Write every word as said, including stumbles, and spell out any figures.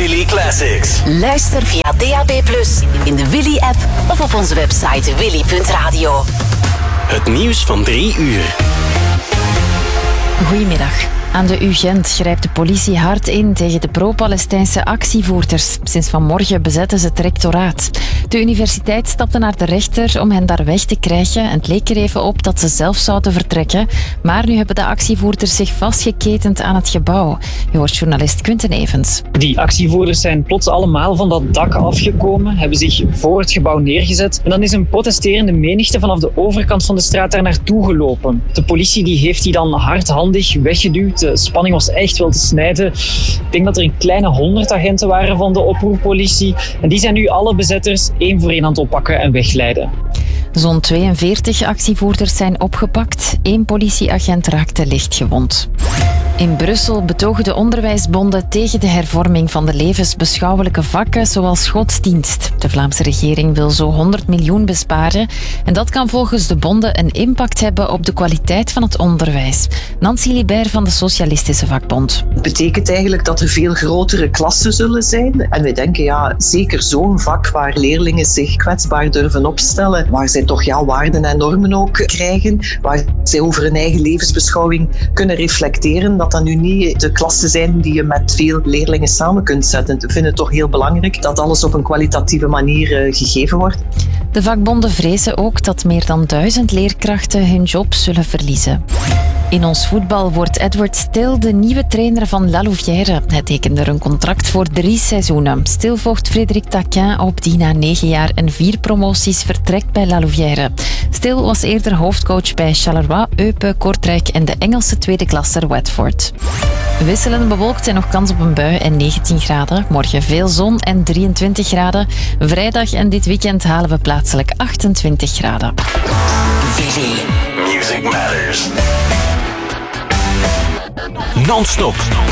Willy Classics. Luister via D A B plus, in de Willy-app of op onze website willy punt radio. Het nieuws van drie uur. Goedemiddag. Aan de U Gent grijpt de politie hard in tegen de pro-Palestijnse actievoerders. Sinds vanmorgen bezetten ze het rectoraat. De universiteit stapte naar de rechter om hen daar weg te krijgen en het leek er even op dat ze zelf zouden vertrekken. Maar nu hebben de actievoerders zich vastgeketend aan het gebouw. Je hoort journalist Quinten Evans. Die actievoerders zijn plots allemaal van dat dak afgekomen, hebben zich voor het gebouw neergezet. En dan is een protesterende menigte vanaf de overkant van de straat daar naartoe gelopen. De politie die heeft die dan hardhandig weggeduwd. De spanning was echt wel te snijden. Ik denk dat er een kleine honderd agenten waren van de oproerpolitie. En die zijn nu alle bezetters één voor één aan het oppakken en wegleiden. Zo'n tweeënveertig actievoerders zijn opgepakt. Eén politieagent raakte licht gewond. In Brussel betogen de onderwijsbonden tegen de hervorming van de levensbeschouwelijke vakken zoals godsdienst. De Vlaamse regering wil zo honderd miljoen besparen en dat kan volgens de bonden een impact hebben op de kwaliteit van het onderwijs. Nancy Libert van de Socialistische Vakbond. Het betekent eigenlijk dat er veel grotere klassen zullen zijn. En wij denken, ja, zeker zo'n vak waar leerlingen zich kwetsbaar durven opstellen, waar zij toch ja, waarden en normen ook krijgen, waar zij over hun eigen levensbeschouwing kunnen reflecteren, dat dat nu niet de klassen zijn die je met veel leerlingen samen kunt zetten. We vinden het toch heel belangrijk dat alles op een kwalitatieve manier uh, gegeven wordt. De vakbonden vrezen ook dat meer dan duizend leerkrachten hun job zullen verliezen. In ons voetbal wordt Edward Still de nieuwe trainer van La Louvière. Hij tekende er een contract voor drie seizoenen. Still volgt Frédéric Taquin op, die na negen jaar en vier promoties vertrekt bij La Louvière. Still was eerder hoofdcoach bij Charleroi, Eupen, Kortrijk en de Engelse tweede klasser Watford. Wisselend bewolkt en nog kans op een bui en negentien graden. Morgen veel zon en drieëntwintig graden. Vrijdag en dit weekend halen we plaatselijk achtentwintig graden. Willy. Music Matters. Non-stop